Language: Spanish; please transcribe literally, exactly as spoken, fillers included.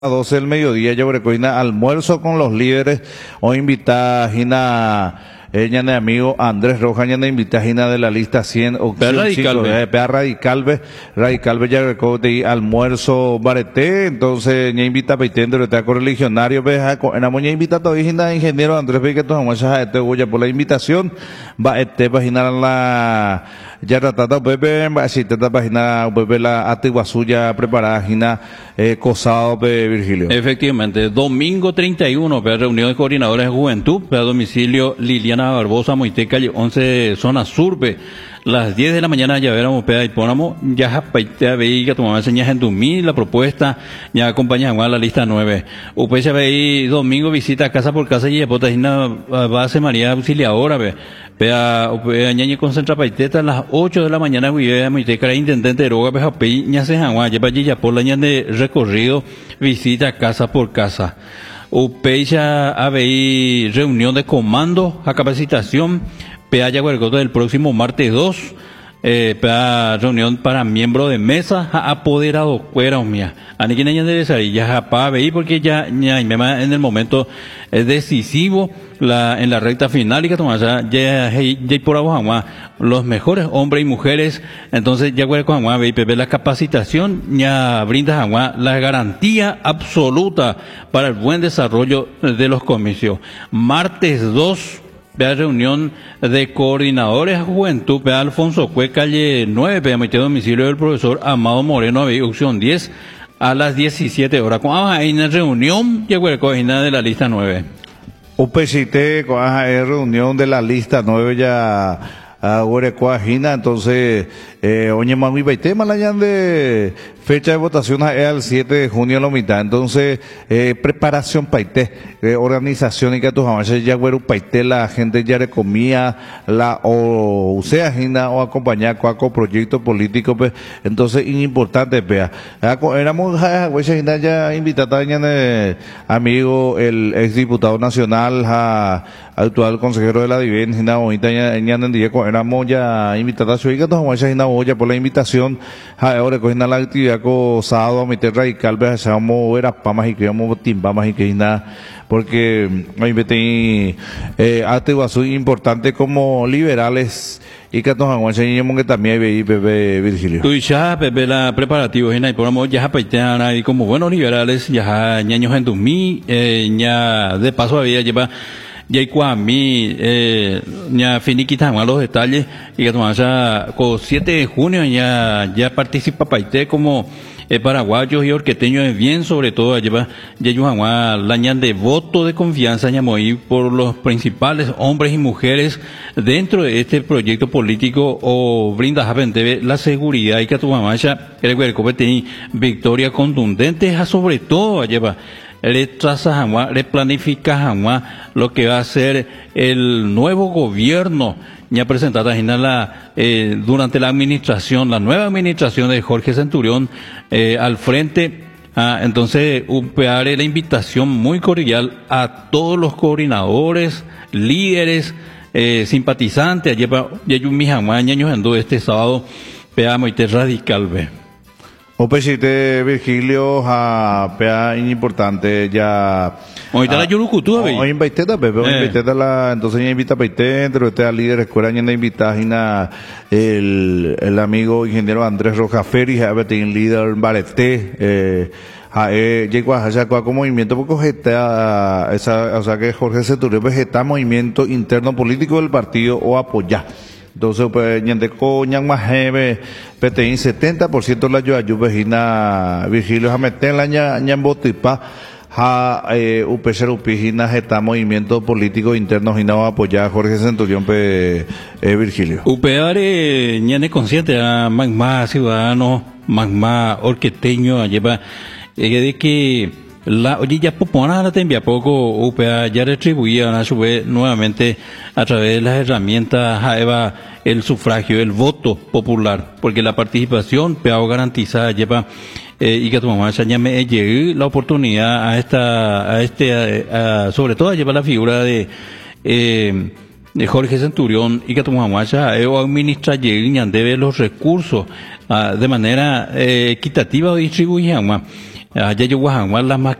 A doce del mediodía, yo recogiendo almuerzo con los líderes, o invita a Gina, ella de amigo Andrés Rojas, ella invita a Gina de la lista cien, opción Radical, cinco, eh, Pea Radical, ve, Radical, ve, ya recoge almuerzo barete, entonces, ya invita a Peitén, de está correligionario, ve, en la moña invita todavía Gina ingeniero Andrés, ve, que todos vamos a este, voy por la invitación, va, este, va a Gina la, ya tratado, bebé, así, te página, bebé, la atigua suya preparada, Gina, eh, Cosado, ve, Virgilio. Efectivamente, domingo treinta y uno, para reunión de coordinadores de juventud, para domicilio Liliana Barbosa, Moité, calle once, zona sur, ve, las diez de la mañana ya veremos, peda y ponamos, ya japaite, veiga, tomamos señas en Dumí, la propuesta, ya acompañamos a la lista nueve. Upé se ve domingo visita casa por casa y ya potajina base María Auxiliadora, ve. Pea, añañe concentra paiteta a las ocho de la mañana, güey, Moité, cara intendente de Roga, peja, pei, ña se jangua, ya para ya por la ña de recorrido, visita casa por casa. Upecha A B I reunión de comando a capacitación, P A Yaguargoto del próximo martes dos, eh, P A reunión para miembro de mesa, ha apoderado cuera o mía. Ani que niña de ya pa A B I porque ya ya en el momento es decisivo la en la recta final y que toma ya ya por abajo los mejores hombres y mujeres, entonces ya con agua y la capacitación ya brinda agua la garantía absoluta para el buen desarrollo de los comicios. Martes dos, vea reunión de coordinadores de juventud, vea Alfonso Cue, calle nueve, vea metido domicilio del profesor Amado Moreno, vea opción diez, a las diecisiete horas. Cuando hay una reunión, ya de la lista nueve. U P C T, con la reunión de la lista nueve ya a Huerecuajina, entonces, eh, oye, mami, tema la de fecha de votación es al siete de junio a la mitad, entonces, eh, preparación paité, eh, organización y que tus avances ya güero paité, la gente ya le comía, la, o sea, Gina, o acompañar con proyectos políticos, pues, entonces, importante, vea, éramos, güey, Gina ya invitada, ya, amigo, el ex diputado nacional, a, actual consejero de la Diven, Gina, bonita, ya, ya, éramos ya invitados a su hija, entonces, Gina, ya por la invitación, ahora cogiendo la actividad con sábado a meter radical, vamos a ver a pamas y que vamos a timbamas y que nada, porque hoy me tengo eh, activación importante como liberales y que nos aguantan que también hay bebé Virgilio. Tú ya, bebé, la preparativo, y por amor, ya paiteana y como buenos liberales, ya ñaños en Dumí, eh, ya de paso había lleva y hay mí eh, ya finiquitan los detalles y que ya con siete de junio ya ya participa Paité como eh, paraguayos y orqueteños bien, sobre todo lleva ya la ñan de voto de confianza ñamoí por los principales hombres y mujeres dentro de este proyecto político o brinda la seguridad y que tu mamá ya el cuerpo tiene victoria contundente sobre todo lleva le traza jamás, le planifica jamás lo que va a ser el nuevo gobierno ya presentada la, eh, durante la administración, la nueva administración de Jorge Centurión eh, al frente. Ah, entonces, haré la invitación muy cordial a todos los coordinadores, líderes, eh, simpatizantes, lleva mi jamás en este sábado, veamos y te radical ve. O pesite Virgilio a pea importante ya. Hoy está la Yurucutú, hoy invité a Pepe, hoy invité a la, entonces ya invita a Peite, entre usted a líder escuela ya invita a el el amigo ingeniero Andrés Rojas Ferri, a Betín líder Bareté, eh a eh llegó a allá como movimiento porque está esa, o sea que Jorge Centurión está movimiento interno político del partido o apoyar. Entonces, pues, ñande co ñan más jeve, peteín setenta por ciento la yo ayuda vejina Virgilio Jametén la ña ñan botipa ha eh upecher upijina jeta movimiento político interno y no apoyar a Jorge Centurión pe eh, Virgilio. Upeare ñane consciente a magma ciudadano, magma orqueteño lleva eh, de que la oye ya popona te envía poco U P A ya retribuía a su vez nuevamente a través de las herramientas Jaeva el sufragio, el voto popular, porque la participación P A O garantizada lleva eh, y que tu mamá ya me llegue la oportunidad a esta a este a, a, sobre todo lleva la figura de eh, de Jorge Centurión y que tu mamá ya administra llegue debe los recursos uh, de manera eh, equitativa o distribuida allá yo guajaguar las